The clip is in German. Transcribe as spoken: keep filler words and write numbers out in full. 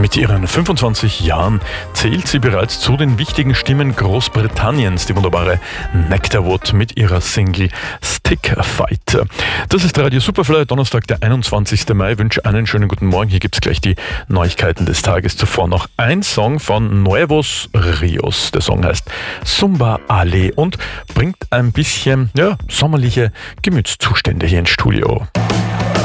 Mit ihren fünfundzwanzig Jahren zählt sie bereits zu den wichtigen Stimmen Großbritanniens, die wunderbare Nectarwood mit ihrer Single Stick Fight. Das ist Radio Superfly, Donnerstag, der einundzwanzigster Mai. Ich wünsche einen schönen guten Morgen. Hier gibt es gleich die Neuigkeiten des Tages. Zuvor noch ein Song von Nuevos Rios. Der Song heißt Sumba Ale und bringt ein bisschen ja, sommerliche Gemütszustände hier ins Studio.